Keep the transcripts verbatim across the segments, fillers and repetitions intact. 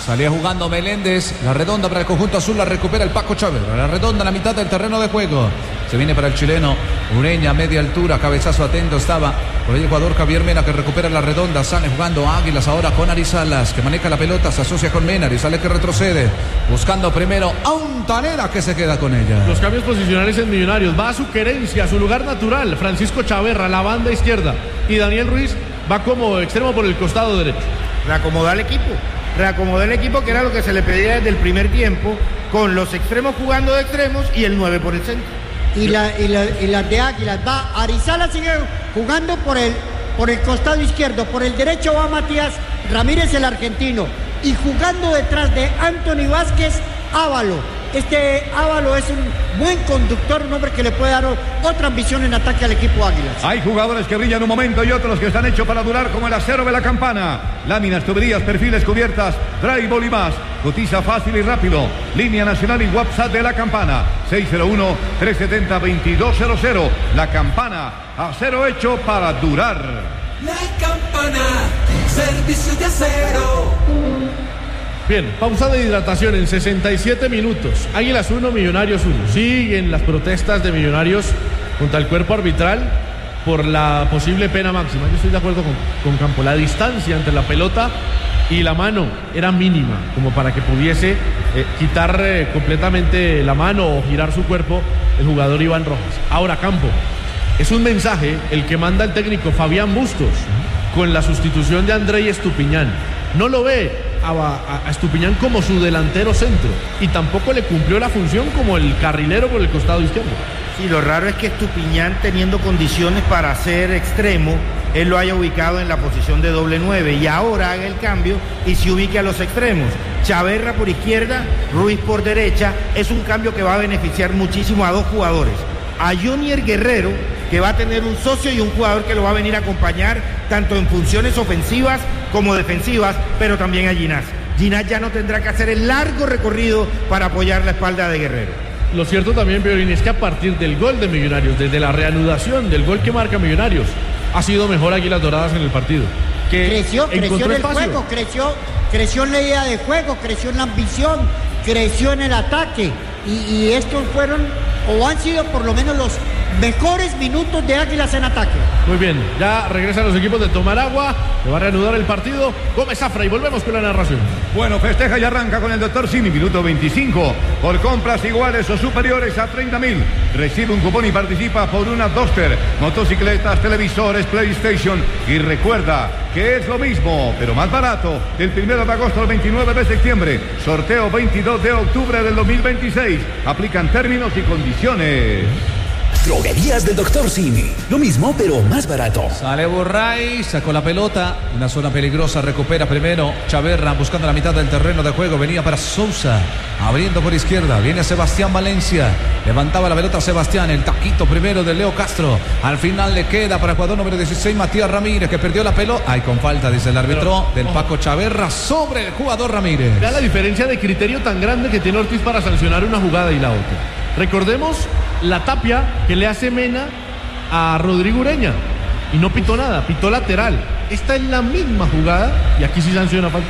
Salía jugando Meléndez. La redonda para el conjunto azul. La recupera el Paco Chaverra. La redonda en la mitad del terreno de juego. Se viene para el chileno Ureña, media altura. Cabezazo atento estaba por ahí el jugador Javier Mena, que recupera la redonda. Sale jugando Águilas ahora con Arizalas, que maneja la pelota. Se asocia con Mena. Arizales que retrocede. Buscando primero a un Tanera, que se queda con ella. Los cambios posicionales en Millonarios. Va a su querencia, a su lugar natural. Francisco Chaverra, la banda izquierda. Y Daniel Ruiz va como extremo por el costado derecho. Reacomodar el equipo. Reacomodar el equipo, que era lo que se le pedía desde el primer tiempo, con los extremos jugando de extremos y el nueve por el centro. Y la, y la, y la de Águilas va, Arizala sigue jugando por el, por el costado izquierdo, por el derecho va Matías Ramírez, el argentino, y jugando detrás de Anthony Vázquez, Ávalo. Este Ávalo es un buen conductor, un hombre que le puede dar otra ambición en ataque al equipo Águilas. Hay jugadores que brillan un momento y otros que están hechos para durar, como el acero de la Campana. Láminas, tuberías, perfiles, cubiertas, drywall y más. Cotiza fácil y rápido. Línea nacional y WhatsApp de la Campana. seis cero uno, tres siete cero, dos dos cero cero. La Campana, acero hecho para durar. La Campana, servicio de acero. Bien, pausa de hidratación en sesenta y siete minutos. Águilas uno, Millonarios uno. Siguen las protestas de Millonarios contra el cuerpo arbitral por la posible pena máxima. Yo estoy de acuerdo con, con Campo. La distancia entre la pelota y la mano era mínima, como para que pudiese eh, quitar eh, completamente la mano o girar su cuerpo el jugador Iván Rojas. Ahora, Campo, es un mensaje el que manda el técnico Fabián Bustos con la sustitución de Andrei Estupiñán. No lo ve a, a, a Estupiñán como su delantero centro y tampoco le cumplió la función como el carrilero por el costado izquierdo. Sí, lo raro es que Estupiñán, teniendo condiciones para ser extremo, él lo haya ubicado en la posición de doble nueve y ahora haga el cambio y se ubique a los extremos. Chaverra por izquierda, Ruiz por derecha. Es un cambio que va a beneficiar muchísimo a dos jugadores. A Jonier Guerrero, que va a tener un socio y un jugador que lo va a venir a acompañar tanto en funciones ofensivas como defensivas, pero también a Ginás. Ginás ya no tendrá que hacer el largo recorrido para apoyar la espalda de Guerrero. Lo cierto también, Piorín, es que a partir del gol de Millonarios, desde la reanudación del gol que marca Millonarios, ha sido mejor Águilas Doradas en el partido. Que creció, creció en el espacio. juego, creció, creció en la idea de juego, creció en la ambición, creció en el ataque. Y, y estos fueron, o han sido por lo menos los mejores minutos de Águilas en ataque. Muy bien, ya regresan los equipos de tomar agua, que va a reanudar el partido Gómez Zafra y volvemos con la narración. Bueno, festeja y arranca con el doctor Simi, minuto veinticinco. Por compras iguales o superiores a treinta mil, recibe un cupón y participa por una Duster, motocicletas, televisores, PlayStation. Y recuerda que es lo mismo, pero más barato, del primero de agosto al veintinueve de septiembre. Sorteo veintidós de octubre del dos mil veintiséis. Aplican términos y condiciones. Droguerías del doctor Simi. Lo mismo, pero más barato. Sale Borray, sacó la pelota. Una zona peligrosa, recupera primero Chaverra, buscando la mitad del terreno de juego. Venía para Sousa, abriendo por izquierda. Viene Sebastián Valencia. Levantaba la pelota Sebastián. El taquito primero de Leo Castro. Al final le queda para el jugador número dieciséis, Matías Ramírez, que perdió la pelota. Ay, con falta, dice el árbitro, del Paco Chaverra sobre el jugador Ramírez. Vea la diferencia de criterio tan grande que tiene Ortiz para sancionar una jugada y la otra. Recordemos la tapia que le hace Mena a Rodrigo Ureña y no pitó nada, pitó lateral. Esta es la misma jugada y aquí sí sanciona falta.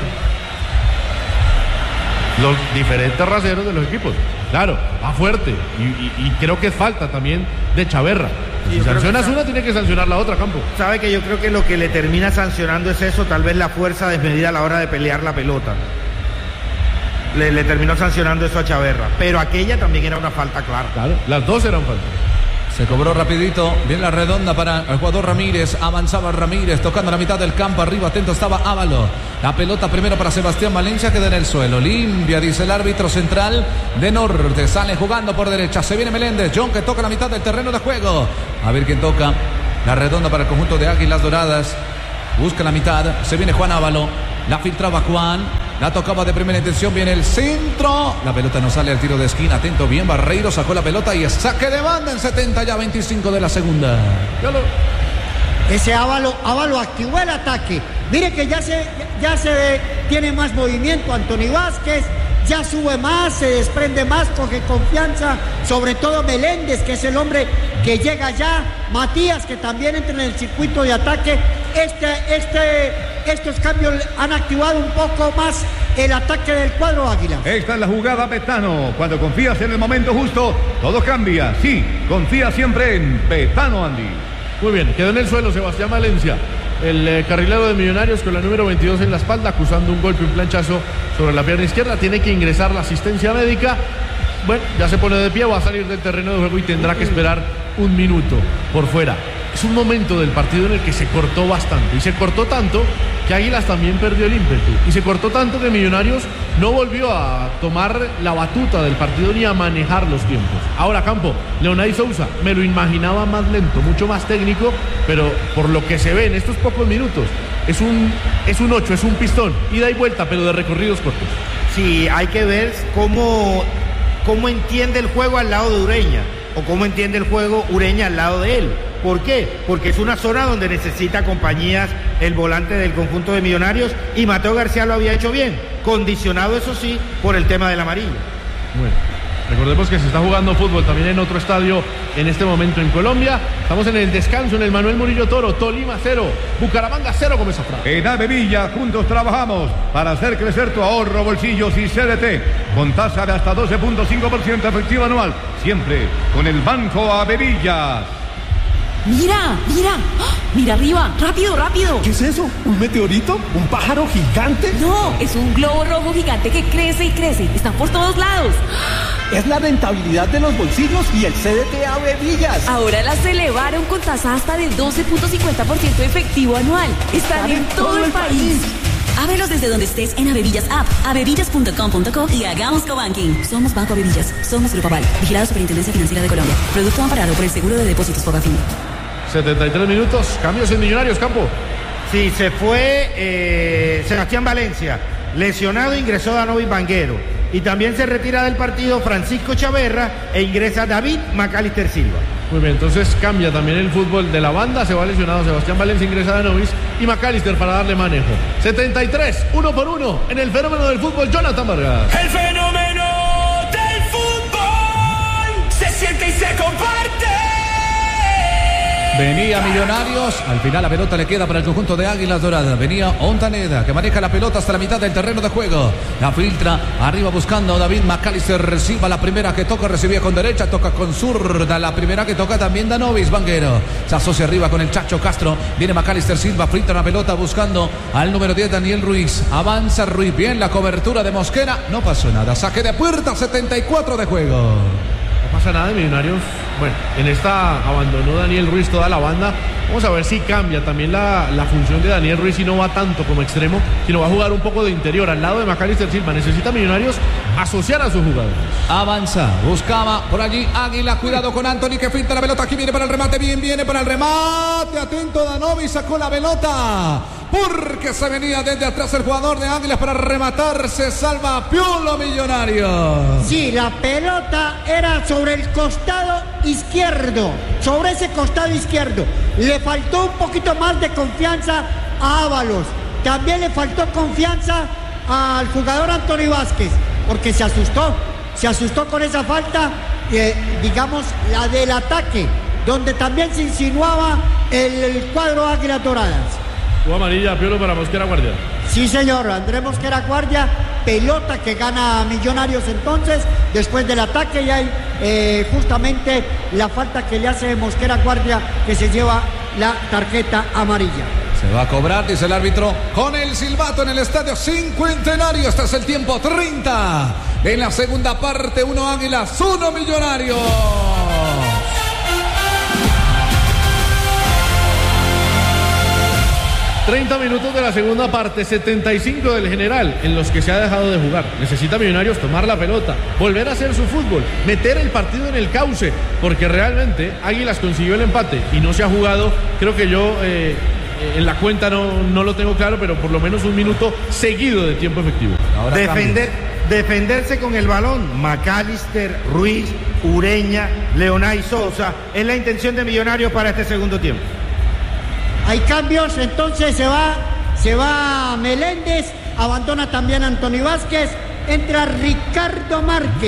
Los diferentes raseros de los equipos. Claro, va fuerte y, y, y creo que es falta también de Chaverra. Si sí, sancionas una, tiene que sancionar la otra, Campo. Sabe que yo creo que lo que le termina sancionando es eso, tal vez la fuerza desmedida a la hora de pelear la pelota. Le, le terminó sancionando eso a Chaverra, pero aquella también era una falta clara. Claro, las dos eran falta. Se cobró rapidito, bien la redonda para el jugador Ramírez, avanzaba Ramírez, tocando la mitad del campo, arriba atento estaba Ávalo. La pelota primero para Sebastián Valencia, queda en el suelo, limpia, dice el árbitro central de Norte, sale jugando por derecha, se viene Meléndez, John que toca la mitad del terreno de juego, a ver quién toca, la redonda para el conjunto de Águilas Doradas, busca la mitad, se viene Juan Ávalo, la filtraba Juan, la tocaba de primera intención, viene el centro, la pelota no sale al tiro de esquina, atento bien, Barreiro sacó la pelota y es saque de banda en setenta ya veinticinco de la segunda. Ese Ávalo, Ávalo activó el ataque, mire que ya se, ya se tiene más movimiento Anthony Vázquez, ya sube más, se desprende más, coge confianza, sobre todo Meléndez, que es el hombre que llega ya, Matías, que también entra en el circuito de ataque, este, este, estos cambios han activado un poco más el ataque del cuadro Águila. Esta es la jugada Betano. Cuando confías en el momento justo, todo cambia. Sí, confía siempre en Betano, Andy. Muy bien, quedó en el suelo Sebastián Valencia, el eh, carrilero de Millonarios, con la número veintidós en la espalda, acusando un golpe, un planchazo sobre la pierna izquierda. Tiene que ingresar la asistencia médica. Bueno, ya se pone de pie, va a salir del terreno de juego y tendrá que esperar un minuto por fuera. Es un momento del partido en el que se cortó bastante, y se cortó tanto que Águilas también perdió el ímpetu, y se cortó tanto que Millonarios no volvió a tomar la batuta del partido ni a manejar los tiempos. Ahora, Campo, Leonay Sousa, me lo imaginaba más lento, mucho más técnico, pero por lo que se ve en estos pocos minutos, es un es un ocho, es un pistón, ida y vuelta, pero de recorridos cortos. Sí, hay que ver cómo, cómo entiende el juego al lado de Ureña, o cómo entiende el juego Ureña al lado de él. ¿Por qué? Porque es una zona donde necesita compañías el volante del conjunto de Millonarios, y Mateo García lo había hecho bien, condicionado eso sí por el tema del amarillo. Bueno, recordemos que se está jugando fútbol también en otro estadio en este momento en Colombia. Estamos en el descanso en el Manuel Murillo Toro. Tolima cero, Bucaramanga cero, Gómez Zafra. En Avevilla juntos trabajamos para hacer crecer tu ahorro, bolsillos y C D T con tasa de hasta doce punto cinco por ciento efectivo anual, siempre con el Banco Avevilla. Mira, mira, ¡oh! Mira arriba, rápido, rápido. ¿Qué es eso? ¿Un meteorito? ¿Un pájaro gigante? No, es un globo rojo gigante que crece y crece. Están por todos lados. Es la rentabilidad de los bolsillos y el C D T Avevillas. Ahora las elevaron con tasa hasta del doce punto cincuenta por ciento efectivo anual. Están en, en todo, todo el país. país. Ábrelos desde donde estés en Avevillas App, avevillas punto com punto co y hagamos cobanking. Somos Banco Avevillas, somos Grupo Aval, vigilado Superintendencia Financiera de Colombia. Producto amparado por el Seguro de Depósitos Fogafín. setenta y tres minutos, cambios en Millonarios, Campo. Sí, se fue eh, Sebastián Valencia, lesionado, ingresó Danovis Vanguero. Y también se retira del partido Francisco Chaverra e ingresa David Macalister Silva. Muy bien, entonces cambia también el fútbol de la banda. Se va lesionado Sebastián Valencia, ingresa Danovis y Macalister para darle manejo. setenta y tres, uno por uno en el fenómeno del fútbol, Jonathan Vargas. El fenómeno del fútbol se siente y se comparte. Venía Millonarios, al final la pelota le queda para el conjunto de Águilas Doradas. Venía Ontaneda, que maneja la pelota hasta la mitad del terreno de juego. La filtra, arriba buscando David Macalister. Reciba la primera que toca, recibía con derecha, toca con zurda. La primera que toca también Danovis Vanguero. Se asocia arriba con el Chacho Castro. Viene Macalister Silva, filtra la pelota buscando al número diez, Daniel Ruiz. Avanza Ruiz, bien la cobertura de Mosquera. No pasó nada, saque de puerta, setenta y cuatro de juego. No pasa nada de Millonarios. Bueno, en esta abandonó Daniel Ruiz toda la banda. Vamos a ver si cambia también la, la función de Daniel Ruiz y no va tanto como extremo, sino va a jugar un poco de interior al lado de Macalister Silva. Necesita Millonarios asociar a sus jugadores. Avanza, buscaba por allí Águila, cuidado con Anthony que finta la pelota, aquí viene para el remate, bien viene para el remate, atento Danovis, sacó la pelota, porque se venía desde atrás el jugador de Águilas para rematar, se salva Piolo Millonarios. Sí, la pelota era sobre el costado izquierdo, sobre ese costado izquierdo. Le faltó un poquito más de confianza a Ábalos. También le faltó confianza al jugador Anthony Vázquez, porque se asustó, se asustó con esa falta, eh, digamos, la del ataque, donde también se insinuaba el, el cuadro Águilas Doradas. O amarilla, Piolo para Mosquera Guardia. Sí, señor, Andrés Mosquera Guardia, pelota que gana Millonarios entonces, después del ataque, y hay eh, justamente la falta que le hace Mosquera Guardia, que se lleva la tarjeta amarilla. Se va a cobrar, dice el árbitro, con el silbato en el estadio Cincuentenario. Este es el tiempo treinta. En la segunda parte, uno Águilas, uno Millonarios. treinta minutos de la segunda parte, setenta y cinco del general, en los que se ha dejado de jugar. Necesita Millonarios tomar la pelota, volver a hacer su fútbol, meter el partido en el cauce, porque realmente Águilas consiguió el empate y no se ha jugado. Creo que yo eh, en la cuenta no, no lo tengo claro, pero por lo menos un minuto seguido de tiempo efectivo. Ahora Defender, defenderse con el balón, Macalister, Ruiz, Ureña, Leonay Sousa, es la intención de Millonarios para este segundo tiempo. Hay cambios, entonces se va, se va Meléndez, abandona también Anthony Vázquez, entra Ricardo Márquez,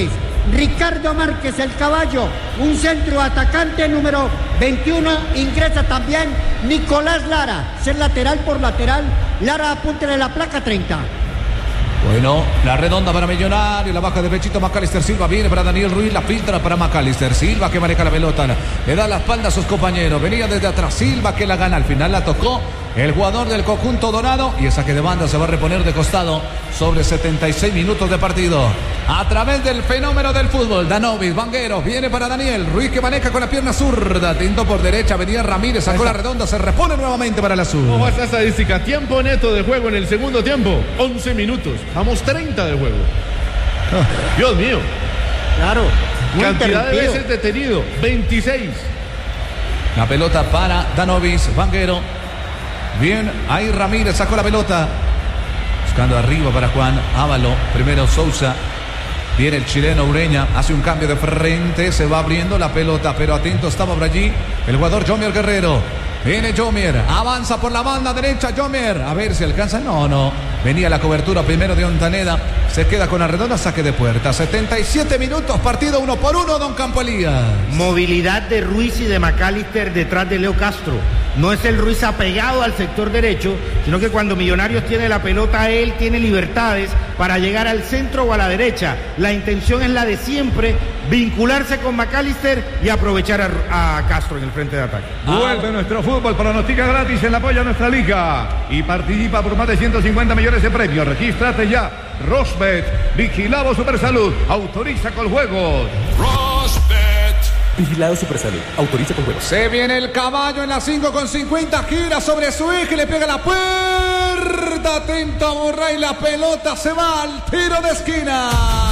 Ricardo Márquez, el caballo, un centro atacante número veintiuno, ingresa también Nicolás Lara, ser lateral por lateral, Lara apúntele la placa treinta. Bueno, la redonda para Millonario, la baja de pechito Macalister Silva, viene para Daniel Ruiz, la filtra para Macalister Silva que maneja la pelota, le da la espalda a sus compañeros, venía desde atrás Silva que la gana, al final la tocó el jugador del conjunto dorado y el saque de banda se va a reponer de costado sobre setenta y seis minutos de partido. A través del fenómeno del fútbol, Danovis, Vangueros, viene para Daniel Ruiz que maneja con la pierna zurda, tintó por derecha, venía Ramírez, sacó la redonda, se repone nuevamente para la azul. ¿Cómo va esta estadística? Tiempo neto de juego en el segundo tiempo, once minutos, vamos treinta de juego. Oh, Dios mío. Claro. Cantidad de veces detenido, veintiséis. La pelota para Danovis, Vanguero. Bien, ahí Ramírez sacó la pelota. Buscando arriba para Juan Ávalo. Primero Sousa. Viene el chileno Ureña. Hace un cambio de frente. Se va abriendo la pelota. Pero atento estaba por allí el jugador Jomier Guerrero. Viene Jomier. Avanza por la banda derecha Jomier. A ver si alcanza. No, no. Venía la cobertura primero de Ontaneda. Se queda con la redonda. Saque de puerta. setenta y siete minutos. Partido uno por uno. Don Campo Elías. Movilidad de Ruiz y de Macalister detrás de Leo Castro. No es el Ruiz apegado al sector derecho, sino que cuando Millonarios tiene la pelota, él tiene libertades para llegar al centro o a la derecha. La intención es la de siempre, vincularse con Macalister y aprovechar a, a Castro en el frente de ataque. Vuelve ah. nuestro fútbol, pronostica gratis en la apoyo a nuestra liga y participa por más de ciento cincuenta millones de premios. Regístrate ya. Rosbet, vigilado Supersalud, autoriza con juegos. Rosbet. Vigilado Supersalud, autoriza con juegos. Se viene el caballo en la cinco con cincuenta, gira sobre su eje, le pega la puerta, atento a Borray, la pelota se va al tiro de esquina.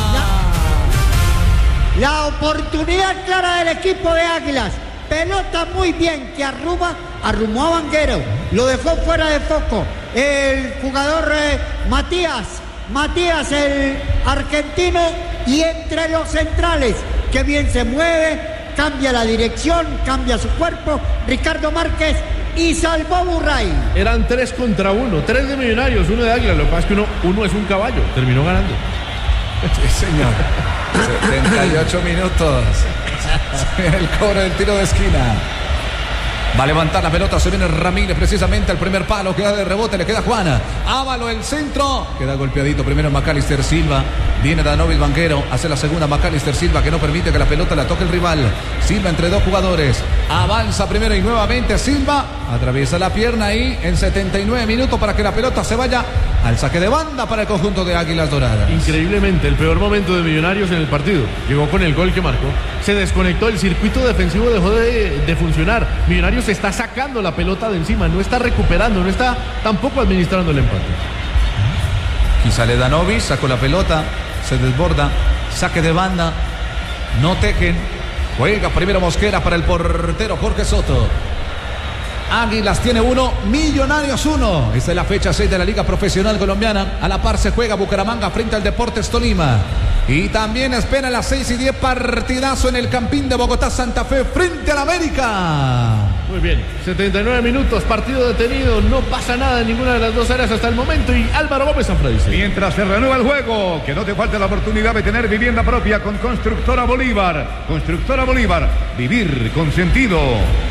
La, la oportunidad clara del equipo de Águilas, pelota muy bien que arruma, arrumó a Vanguero, lo dejó fuera de foco, el jugador eh, Matías, Matías el argentino y entre los centrales, que bien se mueve, cambia la dirección, cambia su cuerpo, Ricardo Márquez y salvó Burray. Eran tres contra uno, tres de Millonarios, uno de Águila, lo que pasa es que uno, uno es un caballo, terminó ganando. Sí, señor. setenta y ocho minutos. El cobro del tiro de esquina. Va a levantar la pelota, se viene Ramírez precisamente al primer palo, queda de rebote, le queda Juana. Ávalo el centro, queda golpeadito primero Macalister Silva. Viene Danovis Vanguero, hace la segunda Macalister Silva que no permite que la pelota la toque el rival. Silva entre dos jugadores, avanza primero y nuevamente Silva, atraviesa la pierna ahí en setenta y nueve minutos para que la pelota se vaya al saque de banda para el conjunto de Águilas Doradas. Increíblemente, el peor momento de Millonarios en el partido. Llegó con el gol que marcó. Se desconectó, el circuito defensivo dejó de, de funcionar. Millonarios se está sacando la pelota de encima, no está recuperando, no está tampoco administrando el empate. Quizá le da Novis, sacó la pelota, se desborda, saque de banda, no tejen. Juega primero Mosquera para el portero Jorge Soto. Águilas tiene uno, Millonarios uno. Esta es la fecha seis de la Liga Profesional Colombiana. A la par se juega Bucaramanga frente al Deportes Tolima. Y también espera las seis y diez partidazo en el Campín de Bogotá Santa Fe frente al América. Muy bien, setenta y nueve minutos, partido detenido, no pasa nada en ninguna de las dos áreas hasta el momento y Álvaro Gómez Sanfradice. Mientras se renueva el juego, que no te falte la oportunidad de tener vivienda propia con Constructora Bolívar. Constructora Bolívar, vivir con sentido.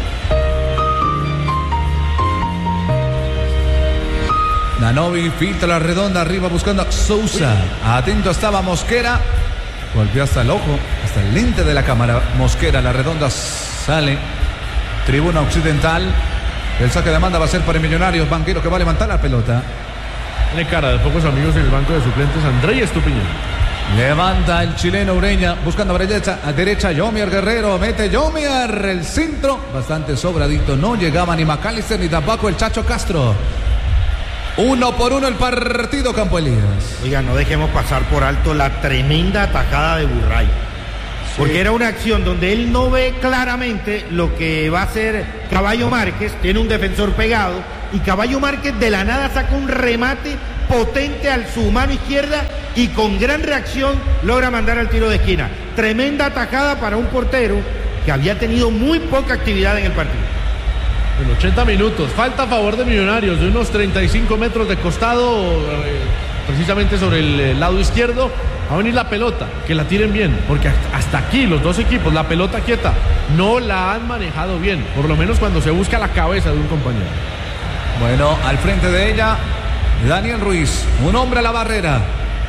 Danovi filtra la redonda arriba buscando a Sousa. Atento estaba Mosquera. Golpeó hasta el ojo, hasta el lente de la cámara. Mosquera, la redonda sale. Tribuna occidental. El saque de manda va a ser para el Millonarios. Banquero que va a levantar la pelota. Tiene cara de pocos amigos en el banco de suplentes. Andrés Estupiñán. Levanta el chileno Ureña. Buscando a derecha, a derecha Jomier Guerrero. Mete Jomier. El centro. Bastante sobradito. No llegaba ni Macalister ni tampoco el Chacho Castro. Uno por uno el partido, Campo Elías. Oiga, no dejemos pasar por alto la tremenda atajada de Burray. Sí. Porque era una acción donde él no ve claramente lo que va a hacer Caballo Márquez. Tiene un defensor pegado. Y Caballo Márquez de la nada saca un remate potente al su mano izquierda. Y con gran reacción logra mandar al tiro de esquina. Tremenda atajada para un portero que había tenido muy poca actividad en el partido. En ochenta minutos, falta a favor de Millonarios de unos treinta y cinco metros de costado, eh, precisamente sobre el, el lado izquierdo. Va a venir la pelota, que la tiren bien, porque hasta aquí los dos equipos, la pelota quieta, no la han manejado bien, por lo menos cuando se busca la cabeza de un compañero. Bueno, al frente de ella, Daniel Ruiz, un hombre a la barrera.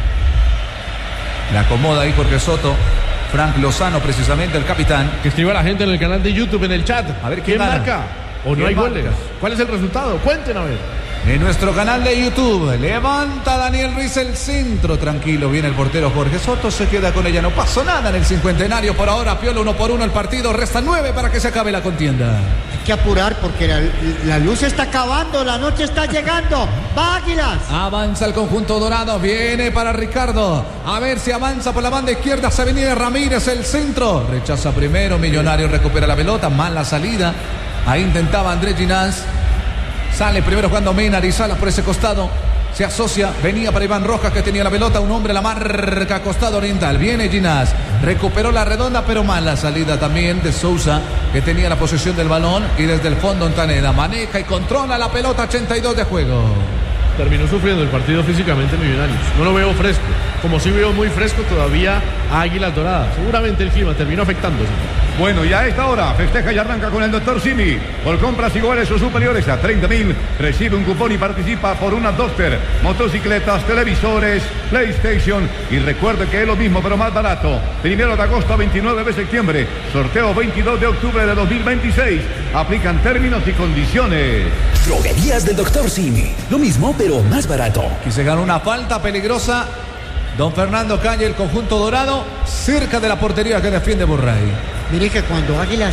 Le acomoda ahí Jorge Soto. Frank Lozano, precisamente, el capitán. Que escriba la gente en el canal de YouTube, en el chat. A ver, ¿quién, ¿quién marca? ¿O no hay marca? goles? ¿Cuál es el resultado? Cuenten a ver. En nuestro canal de YouTube, levanta Daniel Ruiz el centro. Tranquilo, viene el portero Jorge Soto, se queda con ella. No pasó nada en el cincuentenario por ahora. Piola uno por uno el partido. Resta nueve para que se acabe la contienda. Hay que apurar porque la, la luz está acabando, la noche está llegando. ¡Va, Águilas! Avanza el conjunto dorado, viene para Ricardo. A ver si avanza por la banda izquierda. Se venía Ramírez, el centro. Rechaza primero, Millonario recupera la pelota. Mala salida. Ahí intentaba Andrés Ginás. Sale primero jugando Mena, Arizalas por ese costado. Se asocia, venía para Iván Rojas que tenía la pelota. Un hombre la marca, costado oriental. Viene Ginás, recuperó la redonda, pero mala salida también de Sousa, que tenía la posesión del balón. Y desde el fondo Ontaneda maneja y controla la pelota. Ochenta y dos de juego. Terminó sufriendo el partido físicamente Millonarios. No lo veo fresco, como sí veo muy fresco todavía a Águilas Doradas. Seguramente el clima terminó afectándose. Bueno, y a esta hora festeja y arranca con el doctor Simi. Por compras iguales o superiores a treinta mil, recibe un cupón y participa por una Duster, motocicletas, televisores, PlayStation. Y recuerde que es lo mismo pero más barato. Primero de agosto a veintinueve de septiembre. Sorteo veintidós de octubre de dos mil veintiséis. Aplican términos y condiciones. Droguerías del doctor Simi. Lo mismo pero más barato. Y se ganó una falta peligrosa. Don Fernando Calle, el conjunto dorado, cerca de la portería que defiende Burray. Mire que cuando Águilas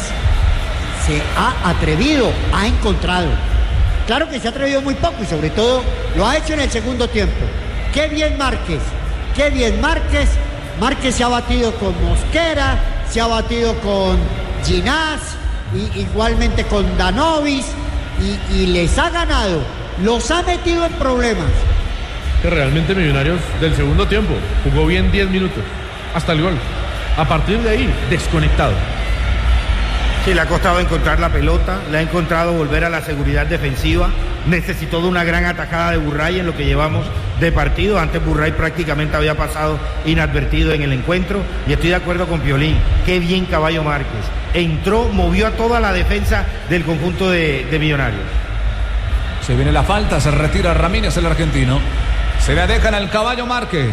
se ha atrevido, ha encontrado. Claro que se ha atrevido muy poco y sobre todo lo ha hecho en el segundo tiempo. Qué bien Márquez, qué bien Márquez. Márquez se ha batido con Mosquera, se ha batido con Ginás, y igualmente con Danovis, y, y les ha ganado. Los ha metido en problemas. Que realmente Millonarios del segundo tiempo jugó bien diez minutos, hasta el gol. A partir de ahí, desconectado. Sí, le ha costado encontrar la pelota, le ha encontrado volver a la seguridad defensiva. Necesitó de una gran atajada de Burray en lo que llevamos de partido. Antes Burray prácticamente había pasado inadvertido en el encuentro. Y estoy de acuerdo con Piolín. Qué bien Caballo Márquez. Entró, movió a toda la defensa del conjunto de, de Millonarios. Se viene la falta, se retira Ramírez, el argentino. Se la dejan al Caballo Márquez.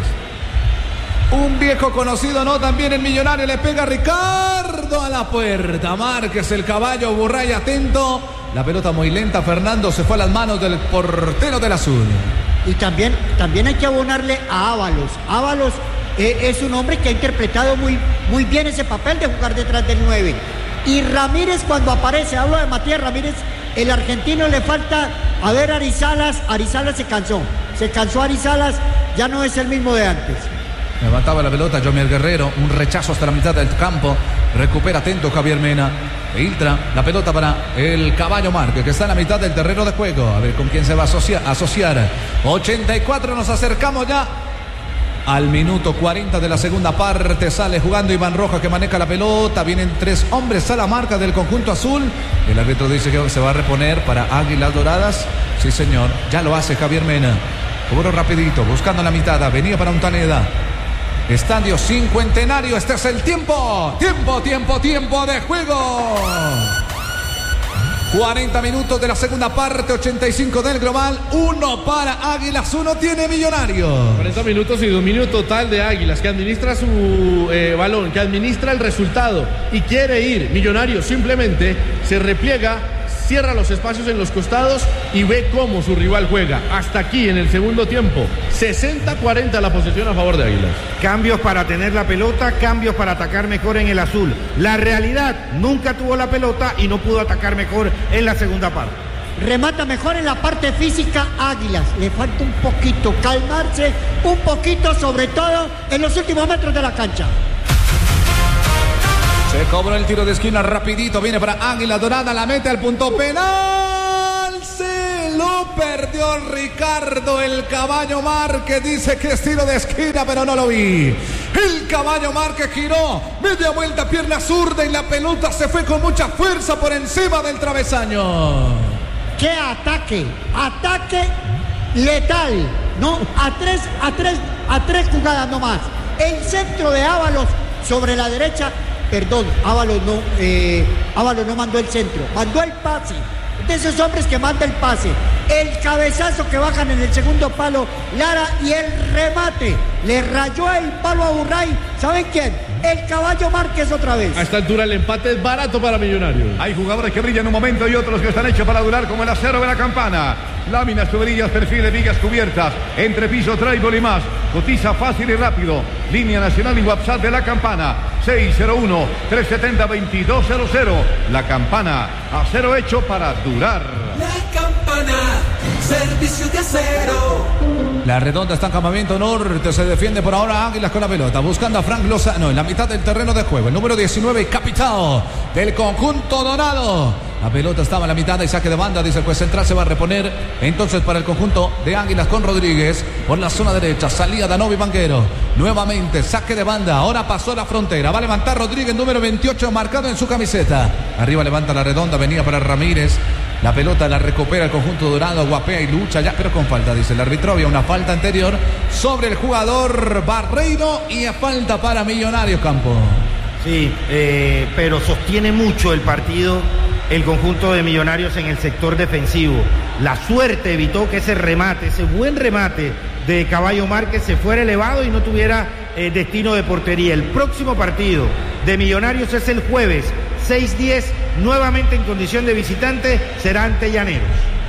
Un viejo conocido, ¿no? También el Millonario le pega a Ricardo a la puerta. Márquez, el Caballo, Burray atento. La pelota muy lenta, Fernando, se fue a las manos del portero del Azul. Y también, también hay que abonarle a Ábalos. Ábalos eh, es un hombre que ha interpretado muy, muy bien ese papel de jugar detrás del nueve. Y Ramírez cuando aparece, hablo de Matías Ramírez, el argentino le falta a ver a Arizalas. Arizalas se cansó, se cansó Arizalas, ya no es el mismo de antes. Levantaba la pelota Jomiel Guerrero, un rechazo hasta la mitad del campo. Recupera atento Javier Mena. Filtra la pelota para el Caballo Márquez, que está en la mitad del terreno de juego. A ver con quién se va a asociar. asociar. ochenta y cuatro, nos acercamos ya al minuto cuarenta de la segunda parte. Sale jugando Iván Rojas, que maneja la pelota. Vienen tres hombres a la marca del conjunto azul. El árbitro dice que se va a reponer para Águilas Doradas. Sí, señor. Ya lo hace Javier Mena. Cobro rapidito, buscando la mitad. Venía para Ontaneda. Estadio Cincuentenario, este es el tiempo, tiempo, tiempo, tiempo de juego. cuarenta minutos de la segunda parte, ochenta y cinco del global, uno para Águilas, uno tiene Millonario. cuarenta minutos y dominio total de Águilas, que administra su eh, balón, que administra el resultado y quiere ir. Millonario simplemente se repliega, cierra los espacios en los costados y ve cómo su rival juega. Hasta aquí en el segundo tiempo, sesenta cuarenta la posesión a favor de Águilas. Cambios para tener la pelota, cambios para atacar mejor en el azul. La realidad, nunca tuvo la pelota y no pudo atacar mejor en la segunda parte. Remata mejor en la parte física Águilas. Le falta un poquito calmarse, un poquito sobre todo en los últimos metros de la cancha. Se cobró el tiro de esquina rapidito, viene para Águila Dorada, la mete al punto penal. Se lo perdió Ricardo, el Caballo Márquez. Dice que es tiro de esquina, pero no lo vi. El Caballo Márquez giró, media vuelta, pierna zurda y la pelota se fue con mucha fuerza por encima del travesaño. ¡Qué ataque! ¡Ataque letal! no, a tres, a tres, a tres jugadas nomás. El centro de Ábalos sobre la derecha, perdón, Ábalos no, eh, Ábalos no mandó el centro, mandó el pase. De esos hombres que manda el pase, el cabezazo que bajan en el segundo palo, Lara, y el remate, le rayó el palo a Burray. ¿Saben quién? El Caballo Márquez otra vez. A esta altura el empate es barato para Millonarios. Hay jugadores que brillan un momento y otros que están hechos para durar, como el acero de la Campana. Láminas, tuberías, perfiles, vigas cubiertas, entrepiso, trébol y más. Cotiza fácil y rápido. Línea nacional y WhatsApp de la Campana. seis cero uno, tres siete cero, dos dos cero cero. La Campana, acero hecho para durar. La Campana, servicio de acero. La Redonda está en campamento norte, se defiende por ahora Águilas con la pelota, buscando a Frank Lozano en la mitad del terreno de juego, el número diecinueve, capitán del conjunto dorado. La pelota estaba en la mitad y saque de banda, dice el juez central, se va a reponer entonces para el conjunto de Águilas con Rodríguez por la zona derecha, salía Danovi Banguero, nuevamente saque de banda, ahora pasó la frontera, va a levantar Rodríguez, número veintiocho, marcado en su camiseta, arriba levanta la Redonda, venía para Ramírez. La pelota la recupera el conjunto dorado, guapea y lucha ya, pero con falta, dice el árbitro. Había una falta anterior sobre el jugador Barreiro y falta para Millonarios, Campo. Sí, eh, pero sostiene mucho el partido el conjunto de Millonarios en el sector defensivo. La suerte evitó que ese remate, ese buen remate de Caballo Márquez se fuera elevado y no tuviera eh, destino de portería. El próximo partido de Millonarios es el jueves seis diez, nuevamente en condición de visitante, será ante Llaneros.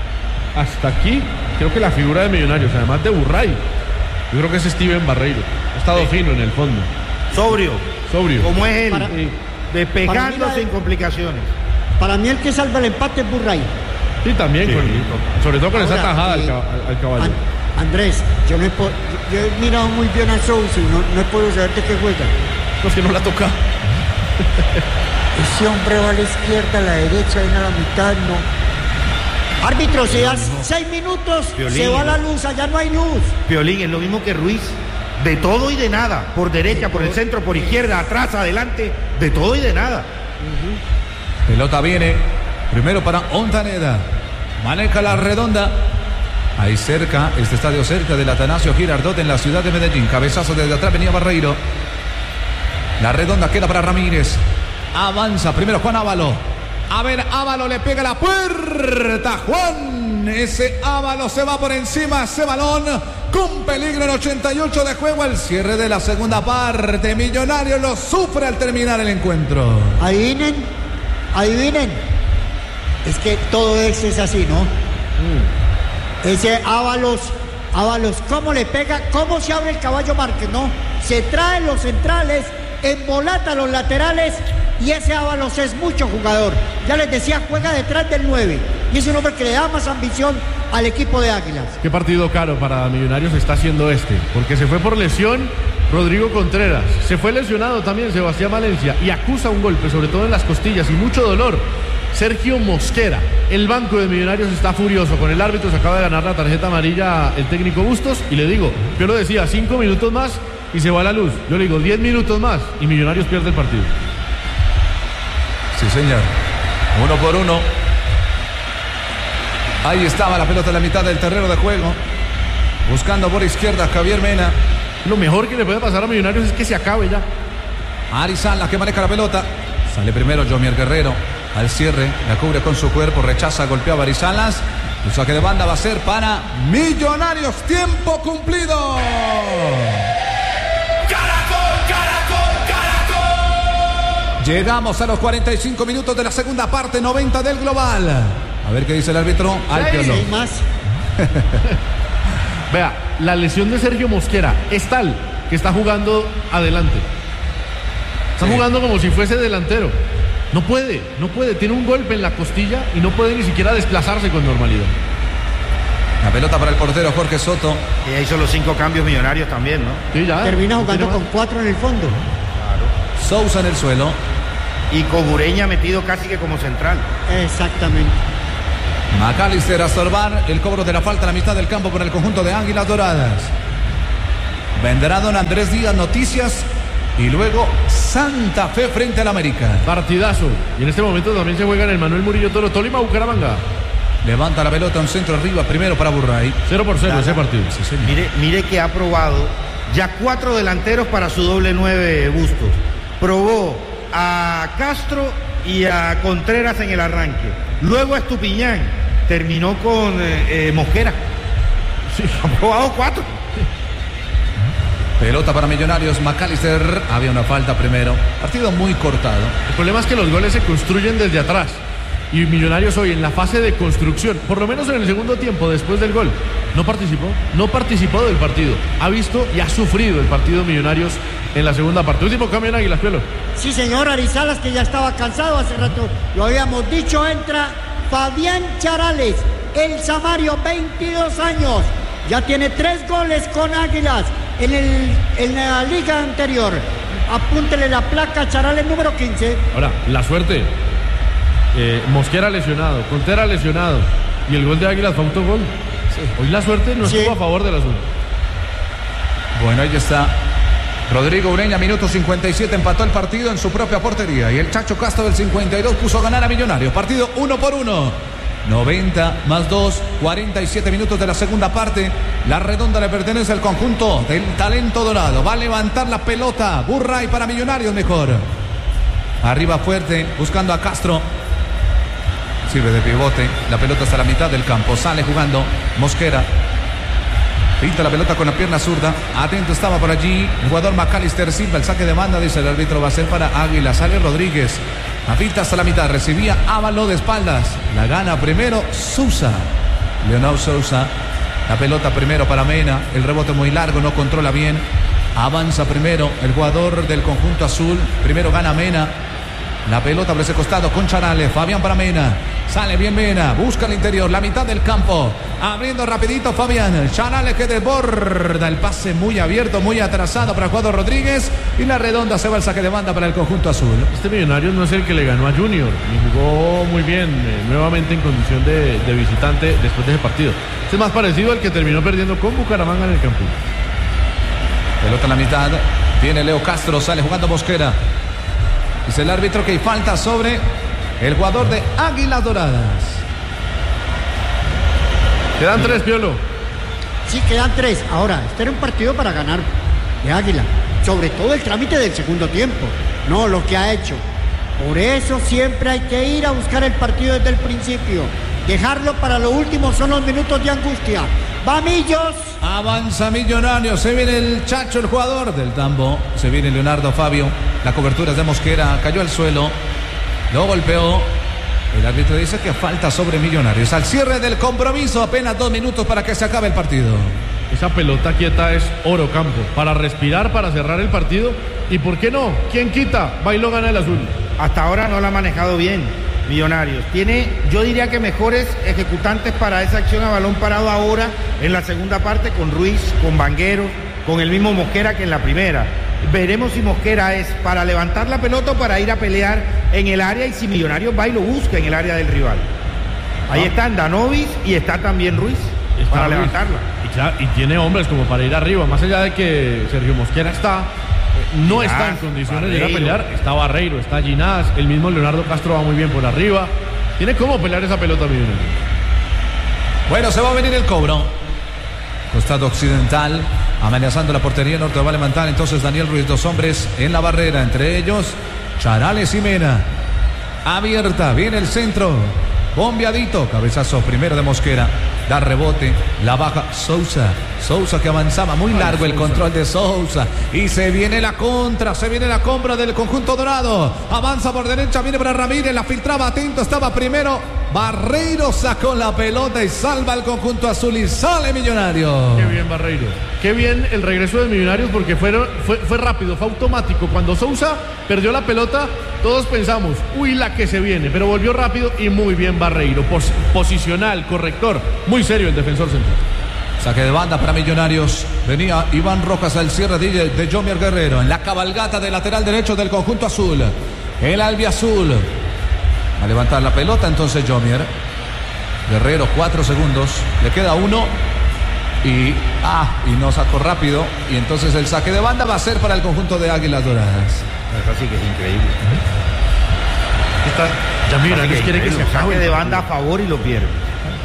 Hasta aquí, creo que la figura de Millonarios, además de Burray, yo creo que es Steven Barreiro. Ha estado sí. fino en el fondo. Sobrio. Sobrio. Como es él, para, de pegando sin complicaciones. Para mí el que salva el empate es Burray. Sí, también, sí. Con, sobre todo con Ahora, esa tajada eh, al, al caballo. An, Andrés, yo, no he, yo, yo he mirado muy bien a Sousa y no, no he podido saber de qué juega. No, es que no la toca. Ese hombre va a la izquierda, a la derecha, viene a la mitad, no. Árbitro, si das seis minutos, Piolín, se va la luz, allá no hay luz. Piolín, es lo mismo que Ruiz. De todo y de nada. Por derecha, por el centro, por izquierda, atrás, adelante. De todo y de nada. Uh-huh. Pelota viene. Primero para Ontaneda. Maneja la Redonda. Ahí cerca, este estadio cerca del Atanasio Girardot en la ciudad de Medellín. Cabezazo desde atrás, venía Barreiro. La Redonda queda para Ramírez. Avanza primero Juan Ávalo. A ver, Ávalo le pega la puerta. Juan, ese Ávalo se va por encima, ese balón con peligro en ochenta y ocho de juego. El cierre de la segunda parte. Millonarios lo sufre al terminar el encuentro. Adivinen, adivinen. Es que todo eso es así, ¿no? Mm. Ese Ábalos, Ábalos, ¿cómo le pega? ¿Cómo se abre el Caballo Márquez, no? Se traen los centrales, embolata los laterales. Y ese Ábalos es mucho jugador. Ya les decía, juega detrás del nueve. Y es un hombre que le da más ambición al equipo de Águilas. Qué partido caro para Millonarios está haciendo este. Porque se fue por lesión Rodrigo Contreras. Se fue lesionado también Sebastián Valencia. Y acusa un golpe, sobre todo en las costillas. Y mucho dolor. Sergio Mosquera. El banco de Millonarios está furioso con el árbitro. Se acaba de ganar la tarjeta amarilla el técnico Bustos. Y le digo, yo lo decía, cinco minutos más y se va a la luz. Yo le digo, diez minutos más y Millonarios pierde el partido. Sí, señor. Uno por uno. Ahí estaba la pelota en la mitad del terreno de juego. Buscando por izquierda Javier Mena. Lo mejor que le puede pasar a Millonarios es que se acabe ya. Arizala que maneja la pelota. Sale primero Jomier Guerrero. Al cierre, la cubre con su cuerpo. Rechaza, golpeaba a Arizalas. El saque de banda va a ser para Millonarios. Tiempo cumplido. Llegamos a los cuarenta y cinco minutos de la segunda parte, noventa del global. A ver qué dice el árbitro. Al sí, sí, más. Vea, la lesión de Sergio Mosquera es tal que está jugando adelante. Está sí. jugando como si fuese delantero. No puede, no puede. Tiene un golpe en la costilla y no puede ni siquiera desplazarse con normalidad. La pelota para el portero Jorge Soto. Y ya hizo los cinco cambios Millonarios también, ¿no? Sí, ya. Termina jugando con cuatro en el fondo. Claro. Sousa en el suelo. Y Cobureña metido casi que como central. Exactamente. McAllister a sorbar el cobro de la falta a la mitad del campo por el conjunto de Águilas Doradas. Vendrá don Andrés Díaz, noticias. Y luego Santa Fe frente al América. Partidazo. Y en este momento también se juega en el Manuel Murillo Toro, Tolima, Bucaramanga. Levanta la pelota, un centro arriba, primero para Burray. cero por cero ese partido. Sí, señor. Mire, mire que ha probado ya cuatro delanteros para su doble nueve Bustos. Probó a Castro y a Contreras en el arranque. Luego a Estupiñán. Terminó con eh, eh, Mosquera. Sí. Ha probado cuatro. Pelota para Millonarios, McAllister. Había una falta primero. Partido muy cortado. El problema es que los goles se construyen desde atrás. Y Millonarios hoy en la fase de construcción, por lo menos en el segundo tiempo, después del gol, no participó, no participó del partido. Ha visto y ha sufrido el partido Millonarios en la segunda parte. Último cambio en Águilas, Piolo. Sí, señor, Arizalas, que ya estaba cansado hace rato. Lo habíamos dicho, entra Fabián Charales, el Samario, veintidós años. Ya tiene tres goles con Águilas en, el, en la liga anterior. Apúntele la placa, Charales número quince. Ahora, la suerte. Eh, Mosquera lesionado, Contreras lesionado. Y el gol de Águilas fue autogol. Sí. Hoy la suerte no Sí. estuvo a favor del azul. Bueno, ahí está Rodrigo Ureña, minuto cincuenta y siete, empató el partido en su propia portería. Y el Chacho Castro del cincuenta y dos puso a ganar a Millonarios. Partido uno por uno. noventa más dos, cuarenta y siete minutos de la segunda parte. La redonda le pertenece al conjunto del talento dorado. Va a levantar la pelota. Burray para Millonarios mejor. Arriba fuerte, buscando a Castro. Sirve de pivote. La pelota hasta la mitad del campo. Sale jugando Mosquera. Pinta la pelota con la pierna zurda. Atento estaba por allí el jugador McAllister Silva. El saque de banda, dice el árbitro, va a ser para Águila. Sale Rodríguez. La pinta hasta la mitad. Recibía Ávalo de espaldas. La gana primero Sousa. Leonardo Sousa. La pelota primero para Mena. El rebote muy largo. No controla bien. Avanza primero el jugador del conjunto azul. Primero gana Mena. La pelota por ese costado con Charales. Fabián para Mena. Sale bien Mena. Busca el interior. La mitad del campo. Abriendo rapidito Fabián. Charales que desborda. El pase muy abierto, muy atrasado para el jugador Rodríguez. Y la redonda se va el saque de banda para el conjunto azul. Este Millonarios no es el que le ganó a Junior. Y jugó muy bien. Eh, nuevamente en condición de, de visitante después de ese partido. Este es más parecido al que terminó perdiendo con Bucaramanga en el campo. Pelota en la mitad. Viene Leo Castro. Sale jugando Mosquera. Dice el árbitro que hay falta sobre el jugador de Águilas Doradas. Quedan tres, Piolo. Sí, quedan tres. Ahora, este era un partido para ganar de Águila. Sobre todo el trámite del segundo tiempo. No lo que ha hecho. Por eso siempre hay que ir a buscar el partido desde el principio. Dejarlo para lo último son los minutos de angustia. ¡Va Millos! Avanza Millonarios. Se viene el Chacho, el jugador del Tambo. Se viene Leonardo Fabio. La cobertura es de Mosquera. Cayó al suelo. Lo golpeó. El árbitro dice que falta sobre Millonarios. Al cierre del compromiso, apenas dos minutos para que se acabe el partido. Esa pelota quieta es oro campo. Para respirar, para cerrar el partido. ¿Y por qué no? ¿Quién quita? Bailó gana el azul. Hasta ahora no la ha manejado bien Millonarios. Tiene, yo diría que mejores ejecutantes para esa acción a balón parado ahora en la segunda parte, con Ruiz, con Vanguero, con el mismo Mosquera que en la primera. Veremos si Mosquera es para levantar la pelota o para ir a pelear en el área, y si Millonarios va y lo busca en el área del rival. Ahí ah. están Danovis y está también Ruiz está para Ruiz. levantarla. Y, claro, y tiene hombres como para ir arriba, más allá de que Sergio Mosquera está... No Ginás, está en condiciones Barreiro. de ir a pelear. Está Barreiro, está Ginás, el mismo Leonardo Castro va muy bien por arriba. Tiene cómo pelear esa pelota, Millonarios. Bueno, se va a venir el cobro. Costado occidental, amenazando la portería norte, va a levantar entonces Daniel Ruiz. Dos hombres en la barrera, entre ellos Charales y Mena. Abierta, viene el centro. Bombeadito, cabezazo primero de Mosquera. Da rebote, la baja Sousa. Sousa que avanzaba muy largo, el control de Sousa. Y se viene la contra, se viene la compra del conjunto dorado. Avanza por derecha, viene para Ramírez, la filtraba, atento, estaba primero. Barreiro sacó la pelota y salva al conjunto azul y sale Millonarios. Qué bien Barreiro. Qué bien el regreso de Millonarios porque fue, fue, fue rápido, fue automático. Cuando Sousa perdió la pelota, todos pensamos, uy, la que se viene. Pero volvió rápido y muy bien Barreiro. Pos, posicional, corrector. Muy serio el defensor central. Saque de banda para Millonarios. Venía Iván Rojas al cierre de, de Jomier Guerrero. En la cabalgata del lateral derecho del conjunto azul. El albiazul. A levantar la pelota entonces Jomier. Guerrero, cuatro segundos. Le queda uno. Y, ah, y no sacó rápido. Y entonces el saque de banda va a ser para el conjunto de Águilas Doradas. Así que es increíble. Está, ya mira, les quiere que se saque de banda a favor y lo pierde.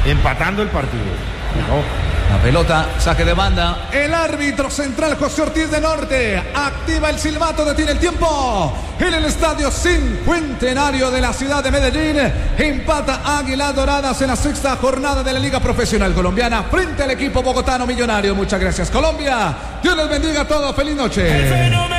empatando el partido. La pelota, saque de banda. El árbitro central José Ortiz de Norte activa el silbato, detiene el tiempo. En el estadio Cincuentenario de la ciudad de Medellín, empata Águilas Doradas en la sexta jornada de la Liga Profesional Colombiana frente al equipo bogotano Millonario. Muchas gracias, Colombia. Dios les bendiga a todos. Feliz noche.